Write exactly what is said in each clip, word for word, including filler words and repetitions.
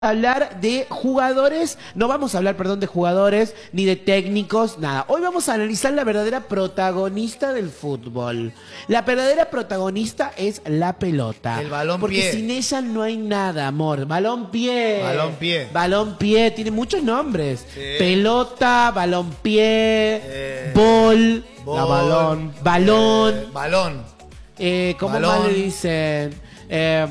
hablar de jugadores, no vamos a hablar, perdón, de jugadores, ni de técnicos, nada. Hoy vamos a analizar la verdadera protagonista del fútbol. La verdadera protagonista es la pelota. El balón porque pie. sin ella no hay nada, amor. Balón pie. Balón pie. Balón pie, tiene muchos nombres. Sí. Pelota, balón pie, Eh, bol, bol, la balón, balón. Eh, balón. Eh, ¿Cómo balón. más le dicen? Eh,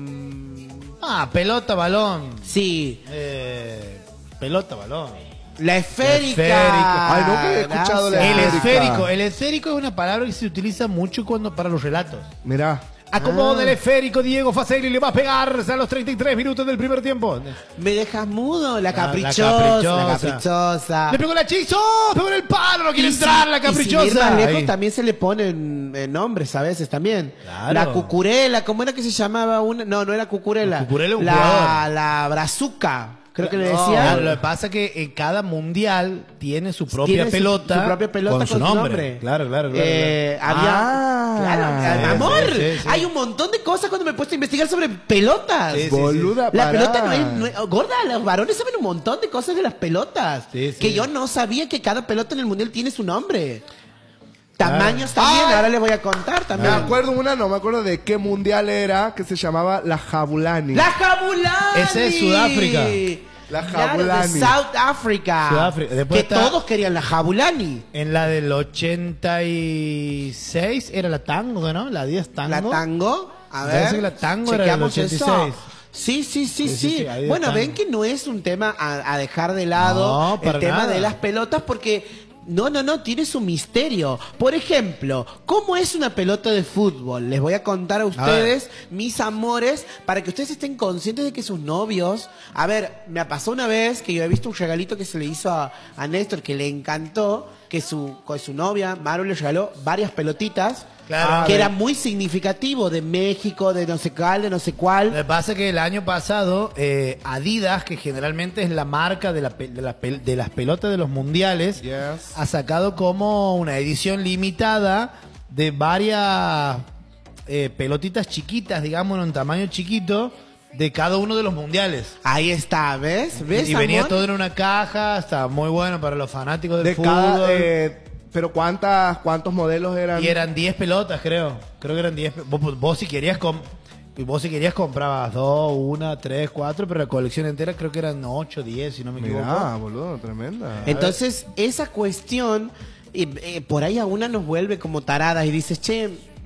Ah, pelota, balón. sí. Eh, pelota, balón. La esférica. Esférico. Ay, nunca había escuchado la El esférica. esférico. El esférico es una palabra que se utiliza mucho cuando para los relatos. Mirá. Acomoda Ah. el esférico, Diego Faceli le va a pegar a los treinta y tres minutos del primer tiempo. Me dejas mudo, la La- caprichosa, la la caprichosa. caprichosa. Le pegó el hechizo, pegó en el palo, no quiere Y entrar si- la y sin ir caprichosa. más lejos, Ahí. también se le ponen eh, nombres a veces también. Claro. La cucurela, ¿cómo era que se llamaba una? No, no era cucurela. La cucurela es un la, jugador. la brazuca, creo que le No, decían. lo que pasa es que en cada mundial tiene su propia Tiene su- pelota. su propia pelota con su nombre. Claro, claro, claro. Eh, claro. había, Ah. claro, Sí, amor, sí, sí, sí. hay un montón de cosas cuando me he puesto a investigar sobre pelotas. Sí, sí, Boluda, La pará. pelota no es, no es- gorda, los varones saben un montón de cosas de las pelotas. Sí, sí. Que yo no sabía que cada pelota en el mundial tiene su nombre. Tamaños también, Ay. ahora les voy a contar Me también. acuerdo una, no me acuerdo de qué mundial era, que se llamaba la Jabulani. La Jabulani. Ese es Sudáfrica. La Claro, Jabulani. de South Africa. Sudáfrica. Después Que está- todos querían la Jabulani. En la del ochenta y seis era la tango, ¿no? La diez tango. La tango. A Me ver. parece que la tango era del chequeamos ochenta y eso. seis. Sí, sí, sí, Sí, sí, sí. sí, ahí Bueno, están. ven que no es un tema a, a dejar de lado No, el para tema nada. de las pelotas porque no, no, no, tiene su misterio. Por ejemplo, ¿cómo es una pelota de fútbol? Les voy a contar a ustedes, mis amores, para que ustedes estén conscientes de que sus novios... A ver, me pasó una vez que yo he visto un regalito que se le hizo a, a Néstor que le encantó, que su, con su novia, Maru, le regaló varias pelotitas. Claro. Que era muy significativo de México, de no sé cuál, de no sé Lo cuál. que pasa es que el año pasado eh, Adidas, que generalmente es la marca de, la pe- de, la pel- de las pelotas de los mundiales, Yes. ha sacado como una edición limitada de varias eh, pelotitas chiquitas, digamos, en un tamaño chiquito, de cada uno de los mundiales. Ahí está, ¿ves? ¿Ves, Y venía amor? todo en una caja, está muy bueno para los fanáticos del De fútbol. cada, eh, pero cuántas, cuántos modelos eran. Y eran diez pelotas, creo. Creo que eran diez. pe- Vos, vos si querías com- y vos si querías comprabas dos, una, tres, cuatro, pero la colección entera creo que eran ocho, diez, si no me equivoco. Mirá, boludo, tremenda. Entonces, esa cuestión, eh, eh, por ahí a una nos vuelve como taradas y dices, che,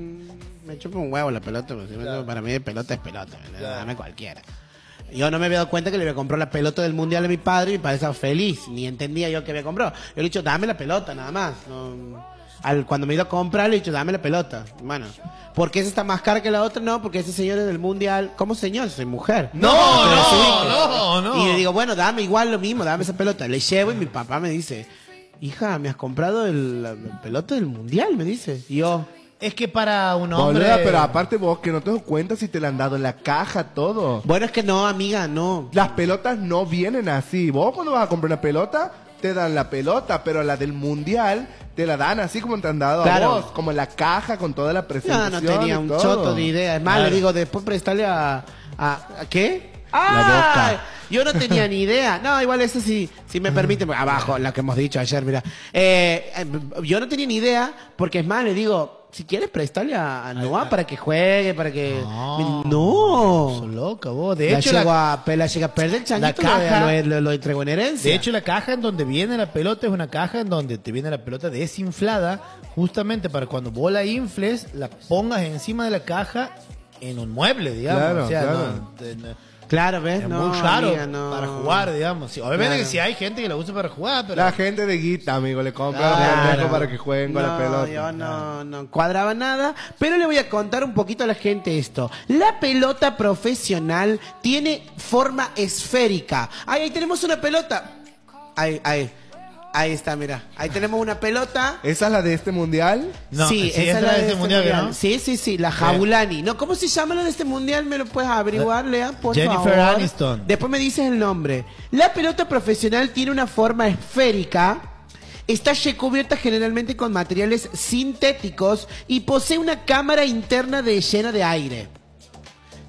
mm, me chupa un huevo la pelota, porque si me chupa, para mí pelota es pelota, ¿no? Claro. Dame cualquiera. Yo no me había dado cuenta que le había comprado la pelota del mundial a mi padre y mi padre estaba feliz, ni entendía yo que había comprado. Yo le he dicho, dame la pelota, nada más. No, al, cuando me he ido a comprar, le he dicho, dame la pelota. Bueno, ¿por qué esa está más cara que la otra? No, porque ese señor es del mundial. ¿Cómo señor? Soy mujer. No, Pero no, sí. no, no. Y le digo, bueno, dame igual lo mismo, dame esa pelota. Le llevo y mi papá me dice, hija, me has comprado el, la, la pelota del mundial, me dice. Y yo, Es que para un hombre. Boluda, pero aparte vos que no te das cuenta si te la han dado en la caja todo. bueno, es que no, amiga, no. Las pelotas no vienen así. Vos cuando vas a comprar una pelota, te dan la pelota, pero la del mundial te la dan así como te han dado Claro. a vos, como en la caja con toda la No, presentación. no tenía y un todo. choto de idea. Es más, Claro. le digo, después prestarle a... ¿A, a qué? La ¡Ay! boca. Yo no tenía ni idea. No, igual eso sí, si me permite, abajo, lo que hemos dicho ayer, mira. Eh, eh, yo no tenía ni idea, porque es más, le digo, si quieres prestarle a, a Noah para que juegue, para que... No. No. Sos loca, vos. De la, hecho, llegó la, a, pe- la llega a perder el changuito, la caja- lo, lo, lo entregó en herencia. de hecho, la caja en donde viene la pelota es una caja en donde te viene la pelota desinflada, justamente para cuando vos la infles, la pongas encima de la caja en un mueble, digamos. Claro, o sea, claro. no- te- no- Claro, ¿ves? es no, muy raro amiga, no. para jugar, digamos. Sí, obviamente Claro. que sí hay gente que la usa para jugar, pero... La gente de guita, amigo, le compra Claro. los pendejos para que jueguen con la No, pelota. yo no, no cuadraba nada, pero le voy a contar un poquito a la gente esto. La pelota profesional tiene forma esférica. Ahí, ahí tenemos una pelota. Ahí, ahí. Ahí está, mira. Ahí tenemos una pelota. ¿Esa es la de este mundial? No, sí, sí, esa esa es la de este este mundial, mundial. ¿no? Sí, sí, sí, la Jabulani. No, ¿cómo se llama la de este mundial? ¿Me lo puedes averiguar, Lea, por Jennifer favor? Aniston. Después me dices el nombre. La pelota profesional tiene una forma esférica. Está recubierta generalmente con materiales sintéticos y posee una cámara interna de llena de aire.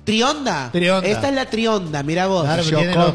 ¿Trionda? Trionda. Esta es la trionda, mira vos. Claro, Yo tiene con- los